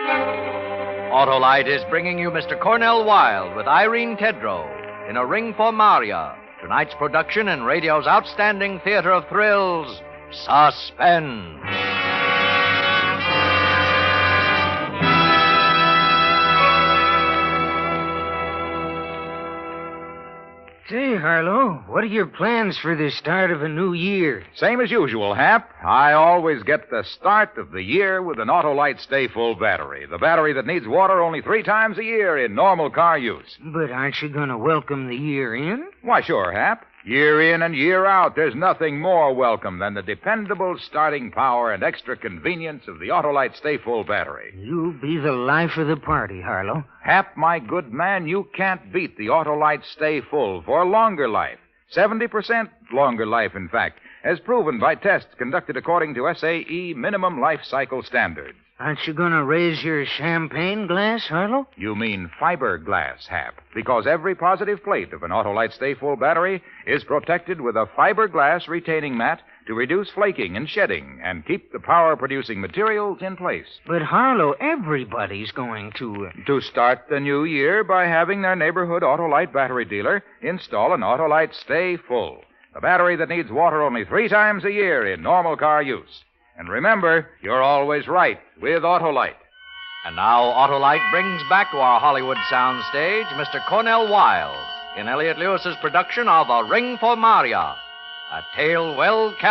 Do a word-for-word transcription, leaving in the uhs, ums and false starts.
Autolite is bringing you Mister Cornell Wilde with Irene Tedrow in A Ring for Maria, tonight's production in radio's outstanding theater of thrills, Suspense. Say, Harlow, what are your plans for the start of a new year? Same as usual, Hap. I always get the start of the year with an Autolite Stay Full battery. The battery that needs water only three times a year in normal car use. But aren't you going to welcome the year in? Why, sure, Hap. Year in and year out, there's nothing more welcome than the dependable starting power and extra convenience of the Autolite Stay Full battery. You'll be the life of the party, Harlow. Hap, my good man, you can't beat the Autolite Stay Full for longer life. seventy percent longer life, in fact, as proven by tests conducted according to S A E minimum life cycle standards. Aren't you going to raise your champagne glass, Harlow? You mean fiberglass, Hap, because every positive plate of an Autolite Stay Full battery is protected with a fiberglass retaining mat to reduce flaking and shedding and keep the power-producing materials in place. But, Harlow, everybody's going to... Uh... To start the new year by having their neighborhood Autolite battery dealer install an Autolite Stay Full, a battery that needs water only three times a year in normal car use. And remember, you're always right with Autolite. And now Autolite brings back to our Hollywood soundstage Mister Cornell Wilde in Elliott Lewis's production of A Ring for Maria, a tale well